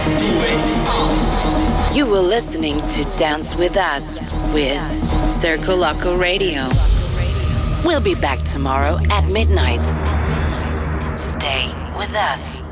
You were listening to Dance With Us with Circo Loco Radio. We'll be back tomorrow at midnight. Stay with us.